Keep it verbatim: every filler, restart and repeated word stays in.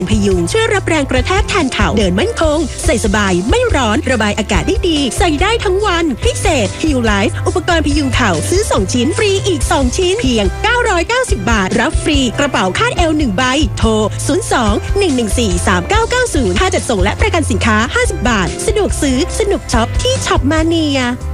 พยุงช่วยรับแรงกระแทกแทนเข่าเดินมั่นคงใส่สบายไม่ร้อนระบายอากาศได้ดีใส่ได้ทั้งวันพิเศษ Heal Life อุปกรณ์พยุงเข่าซื้อสองชิ้นฟรีอีกสองชิ้นเพียงเก้าร้อยเก้าสิบบาทรับฟรีกระเป๋าคาดเอวหนึ่งใบโทรศูนย์ สอง หนึ่ง หนึ่ง สี่ สาม เก้า เก้า ศูนย์ค่าจัดส่งและประกันสินค้าห้าสิบบาทสะดวกซื้อสนุกช็อปที่ช็อปมาเนีย